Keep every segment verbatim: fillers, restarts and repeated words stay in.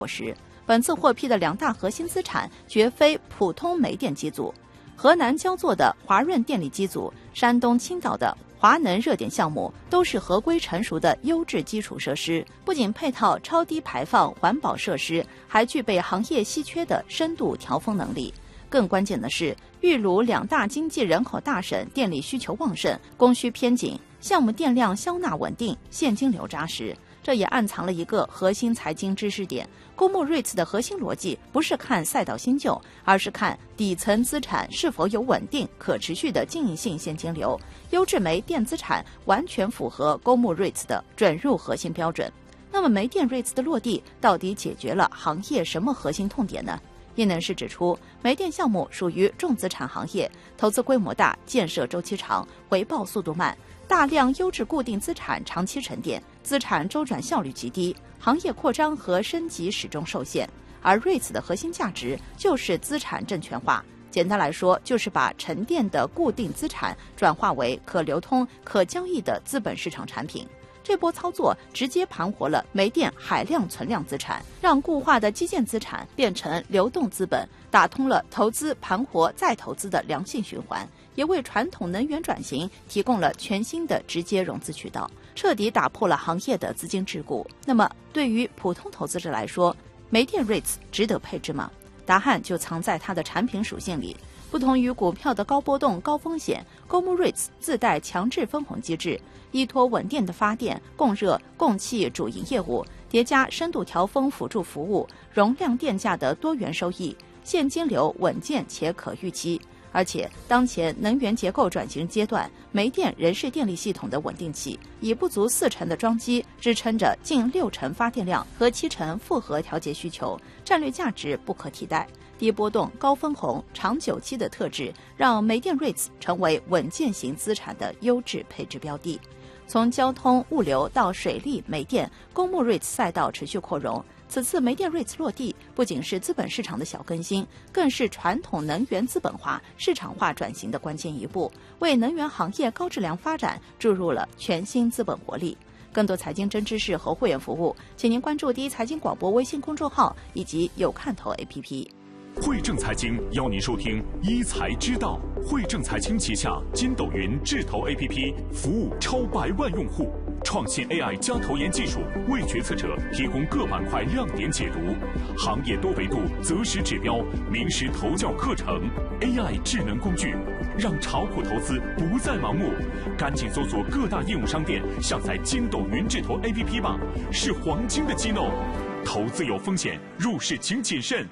时，本次获批的两大核心资产绝非普通煤电机组，河南焦作的华润电力机组、山东青岛的华能热点项目都是合规成熟的优质基础设施，不仅配套超低排放环保设施，还具备行业稀缺的深度调峰能力。更关键的是，豫鲁两大经济人口大省电力需求旺盛，供需偏紧，项目电量消纳稳定，现金流扎实。这也暗藏了一个核心财经知识点。公募 REITs 的核心逻辑不是看赛道新旧，而是看底层资产是否有稳定可持续的经营性现金流。优质煤电资产完全符合公募 REITs 的准入核心标准。那么煤电 REITs 的落地到底解决了行业什么核心痛点呢？业内人士指出，煤电项目属于重资产行业，投资规模大，建设周期长，回报速度慢，大量优质固定资产长期沉淀，资产周转效率极低，行业扩张和升级始终受限。而 REITs 的核心价值就是资产证券化，简单来说，就是把沉淀的固定资产转化为可流通、可交易的资本市场产品。这波操作直接盘活了煤电海量存量资产，让固化的基建资产变成流动资本，打通了投资盘活再投资的良性循环，也为传统能源转型提供了全新的直接融资渠道，彻底打破了行业的资金桎梏。那么对于普通投资者来说，煤电 REITs 值得配置吗？答案就藏在它的产品属性里。不同于股票的高波动、高风险，公募 REITs 自带强制分红机制，依托稳定的发电、供热、供气主营业务，叠加深度调峰辅助服务，容量电价的多元收益，现金流稳健且可预期。而且当前能源结构转型阶段，煤电仍是电力系统的稳定器，以不足四成的装机支撑着近六成发电量和七成复合调节需求，战略价值不可替代。低波动、高分红、长久期的特质，让煤电 REITs 成为稳健型资产的优质配置标的。从交通、物流到水利、煤电，公募 REITs 赛道持续扩容。此次煤电 REITs 落地，不仅是资本市场的小更新，更是传统能源资本化、市场化转型的关键一步，为能源行业高质量发展注入了全新资本活力。更多财经真知识和会员服务，请您关注第一财经广播微信公众号以及有看头 A P P。 汇正财经邀您收听一财之道。汇正财经旗下筋斗云智投 A P P 服务超百万用户，创新 A I 加投研技术为决策者提供各板块亮点解读，行业多维度择时指标名师投教课程 ，A I 智能工具，让炒股投资不再盲目。赶紧搜索各大应用商店下载筋斗云智投 A P P 吧，是黄金的机弄。投资有风险，入市请谨慎。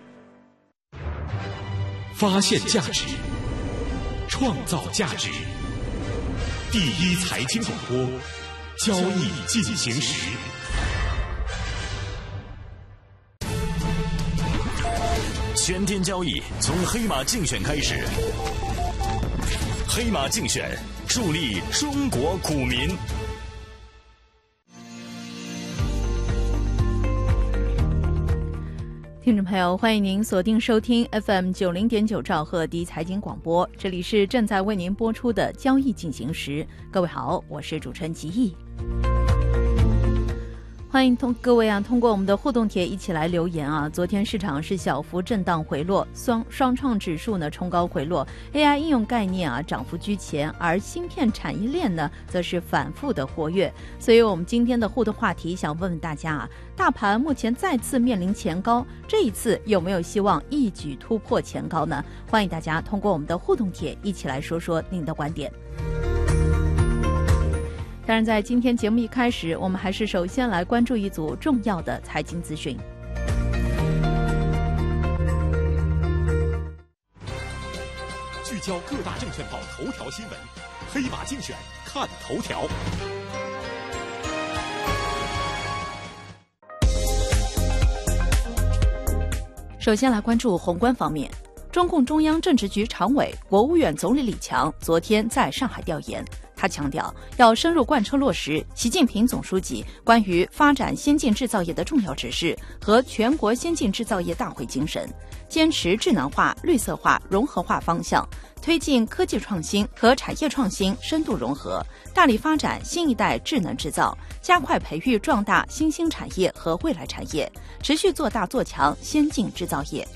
发现价值，创造价值。第一财经广播，交易进行时。 全天交易从黑马竞选开始，黑马竞选助力中国股民。 听众朋友，欢迎您锁定收听 F M 九零点九兆赫第一财经广播，这里是正在为您播出的交易进行时。各位好，我是主持人吉毅。欢迎通各位啊，通过我们的互动帖一起来留言啊。昨天市场是小幅震荡回落，双双创指数呢冲高回落 ，A I 应用概念啊涨幅居前，而芯片产业链呢则是反复的活跃。所以我们今天的互动话题想问问大家啊，大盘目前再次面临前高，这一次有没有希望一举突破前高呢？欢迎大家通过我们的互动帖一起来说说您的观点。当然，在今天节目一开始，我们还是首先来关注一组重要的财经资讯。 聚焦各大证券报头条新闻，黑马竞选看头条。 首先来关注宏观方面，中共中央政治局常委、国务院总理李强昨天在上海调研。 他强调，要深入贯彻落实习近平总书记关于发展先进制造业的重要指示和全国先进制造业大会精神，坚持智能化、绿色化、融合化方向，推进科技创新和产业创新深度融合，大力发展新一代智能制造，加快培育壮大新兴产业和未来产业，持续做大做强先进制造业。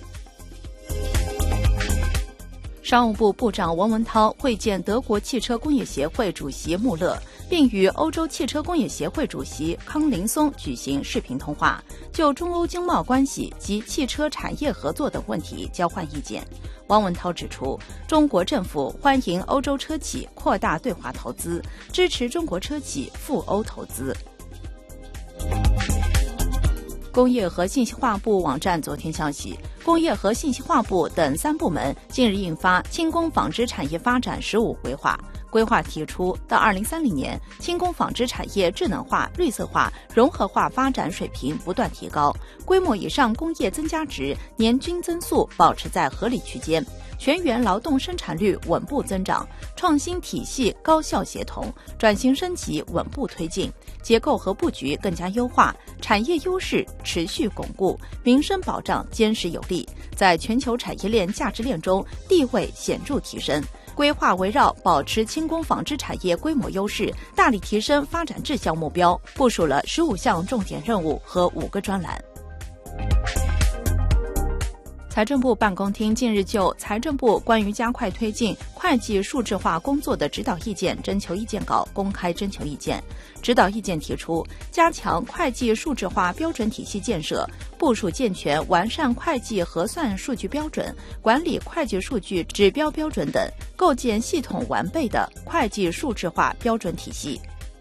商务部部长王文涛会见德国汽车工业协会主席穆勒，并与欧洲汽车工业协会主席康林松举行视频通话，就中欧经贸关系及汽车产业合作等问题交换意见。王文涛指出，中国政府欢迎欧洲车企扩大对华投资，支持中国车企赴欧投资。工业和信息化部网站昨天消息，工业和信息化部等三部门近日印发轻工纺织产业发展“十五”规划。规划提出，到二零三零年，轻工纺织产业智能化、绿色化、融合化发展水平不断提高，规模以上工业增加值年均增速保持在合理区间，全员劳动生产率稳步增长，创新体系高效协同，转型升级稳步推进，结构和布局更加优化，产业优势持续巩固，民生保障坚实有力，在全球产业链价值链中地位显著提升。规划围绕保持轻工纺织产业规模优势，大力提升发展质效目标，部署了十五项重点任务和五个专栏。财政部办公厅近日就财政部关于加快推进会计数字化工作的指导意见征求意见稿公开征求意见。指导意见提出，加强会计数字化标准体系建设，部署健全完善会计核算数据标准、管理会计数据指标标准等，构建系统完备的会计数字化标准体系。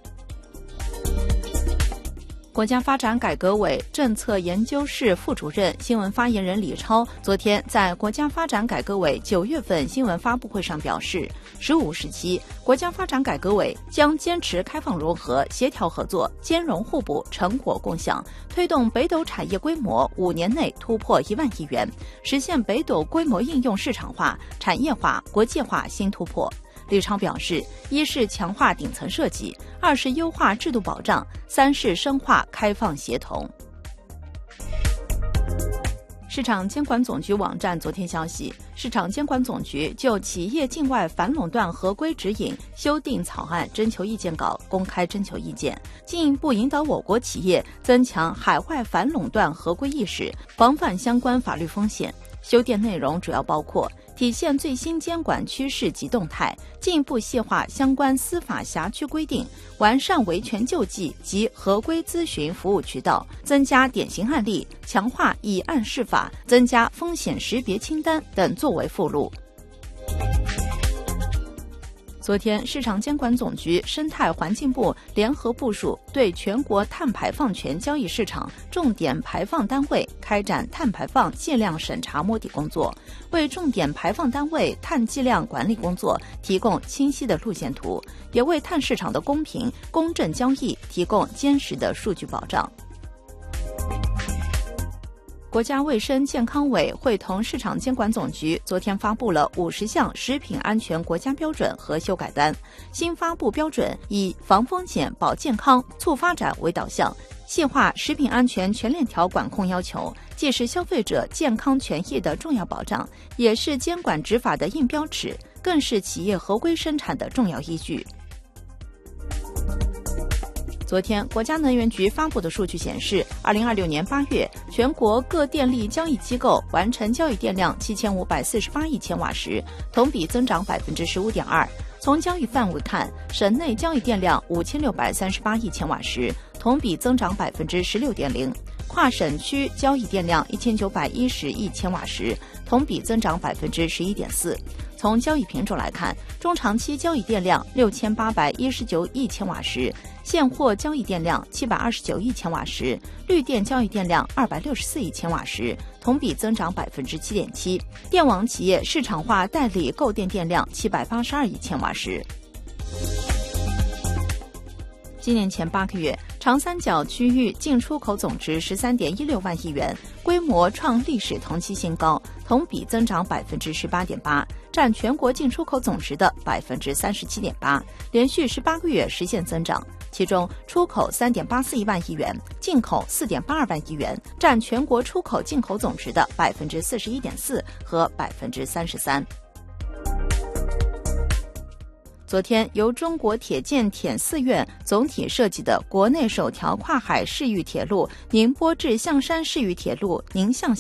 国家发展改革委政策研究室副主任、新闻发言人李超昨天在国家发展改革委九月份新闻发布会上表示，十五时期，国家发展改革委将坚持开放融合、协调合作、兼容互补、成果共享，推动北斗产业规模五年内突破一万亿元，实现北斗规模应用市场化、产业化、国际化新突破。李超表示，一是强化顶层设计，二是优化制度保障，三是深化开放协同。市场监管总局网站昨天消息，市场监管总局就企业境外反垄断合规指引修订草案征求意见稿公开征求意见，进一步引导我国企业增强海外反垄断合规意识，防范相关法律风险。修订内容主要包括体现最新监管趋势及动态，进一步细化相关司法辖区规定，完善维权救济及合规咨询服务渠道，增加典型案例，强化以案释法，增加风险识别清单等作为附录。昨天，市场监管总局、生态环境部联合部署，对全国碳排放权交易市场重点排放单位开展碳排放计量审查摸底工作，为重点排放单位碳计量管理工作提供清晰的路线图，也为碳市场的公平公正交易提供坚实的数据保障。国家卫生健康委会同市场监管总局昨天发布了五十项食品安全国家标准和修改单。新发布标准以防风险、保健康、促发展为导向，细化食品安全全链条管控要求，既是消费者健康权益的重要保障，也是监管执法的硬标尺，更是企业合规生产的重要依据。昨天，国家能源局发布的数据显示，二零二六年八月，全国各电力交易机构完成交易电量七千五百四十八亿千瓦时，同比增长百分之十五点二。从交易范围看，省内交易电量五千六百三十八亿千瓦时，同比增长百分之十六点零；跨省区交易电量一千九百一十亿千瓦时，同比增长百分之十一点四。从交易品种来看，中长期交易电量六千八百一十九亿千瓦时，现货交易电量七百二十九亿千瓦时，绿电交易电量二百六十四亿千瓦时，同比增长百分之七点七。电网企业市场化代理购电电量七百八十二亿千瓦时。今年前八个月，长三角区域进出口总值十三点一六万亿元，规模创历史同期新高，同比增长百分之十八点八， 占全国进出口总值的百分之三十七点八，连续十八个月实现增长。其中，出口三点八四一万亿元，进口四点八二万亿元，占全国出口进口总值的百分之四十一点四和百分之三十三。昨天，由中国铁建铁四院总体设计的国内首条跨海市域铁路宁波至象山市域铁路宁象线